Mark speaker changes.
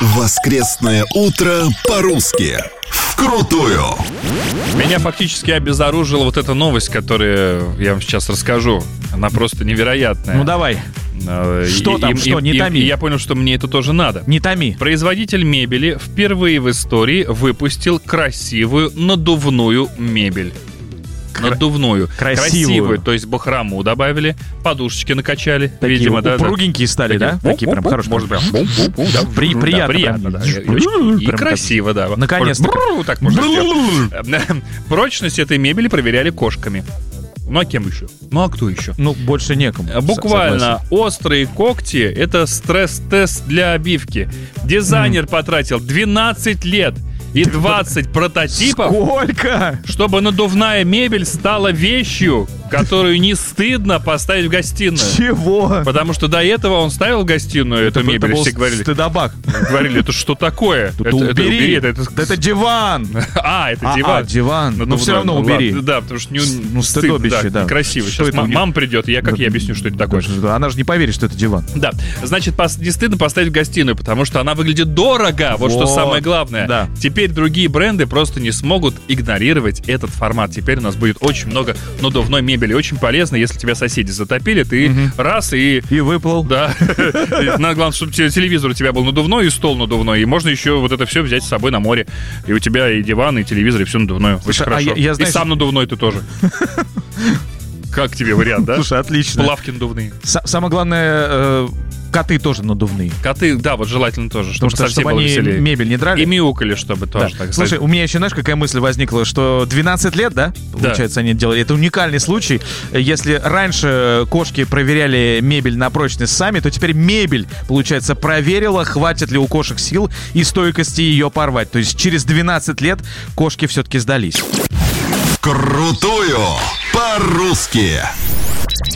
Speaker 1: Воскресное утро по-русски. Вкрутую.
Speaker 2: Меня фактически обезоружила вот эта новость, которую я вам сейчас расскажу. Она просто невероятная.
Speaker 3: Ну давай. Что там? Не томи.
Speaker 2: И я понял, что мне это тоже надо.
Speaker 3: Не томи.
Speaker 2: Производитель мебели впервые в истории выпустил красивую надувную мебель. Надувную. Красивую. То есть бахрому добавили, подушечки накачали.
Speaker 3: Такие
Speaker 2: видимо,
Speaker 3: упругенькие стали, да? Такие прям хорошие.
Speaker 2: Может, прям приятно. Да. И красиво, да.
Speaker 3: Наконец-то.
Speaker 2: Так можно сделать. Прочность этой мебели проверяли кошками. Ну а кем еще? Ну а кто еще?
Speaker 3: Ну, больше некому.
Speaker 2: Буквально острые когти — это стресс-тест для обивки. Дизайнер потратил 12 лет и 20 прототипов.
Speaker 3: Сколько?
Speaker 2: Чтобы надувная мебель стала вещью, которую не стыдно поставить в гостиную.
Speaker 3: Чего?
Speaker 2: Потому что до этого он ставил в гостиную эту мебель, и все говорили...
Speaker 3: Стыдобак.
Speaker 2: Говорили, это что такое?
Speaker 3: Убери. Это диван.
Speaker 2: Это диван.
Speaker 3: Диван. Но все равно убери.
Speaker 2: Да, потому что
Speaker 3: стыдобище, да.
Speaker 2: Красиво. Сейчас мама придет, и как я объясню, что это такое.
Speaker 3: Она же не поверит, что это диван.
Speaker 2: Да. Значит, не стыдно поставить в гостиную, потому что она выглядит дорого. Вот что самое главное.
Speaker 3: Да.
Speaker 2: Теперь другие бренды просто не смогут игнорировать этот формат. Теперь у нас будет очень много надувной мебели. Очень полезно, если тебя соседи затопили, ты раз и
Speaker 3: выплыл.
Speaker 2: Да. Надо, главное, чтобы телевизор у тебя был надувной и стол надувной. И можно еще вот это все взять с собой на море. И у тебя и диван, и телевизор, и все надувное. Очень хорошо. И сам надувной ты тоже. Как тебе вариант, да?
Speaker 3: Слушай, отлично.
Speaker 2: Плавки надувные.
Speaker 3: Самое главное, коты тоже надувные.
Speaker 2: Коты, да, вот желательно тоже, чтобы совсем было
Speaker 3: они
Speaker 2: веселее.
Speaker 3: Мебель не драли.
Speaker 2: И мяукали, чтобы тоже так.
Speaker 3: Слушай, у меня еще, знаешь, какая мысль возникла, что 12 лет, да, получается, они делали. Это уникальный случай. Если раньше кошки проверяли мебель на прочность сами, то теперь мебель, получается, проверила, хватит ли у кошек сил и стойкости ее порвать. То есть через 12 лет кошки все-таки сдались.
Speaker 1: Вкрутую по-русски.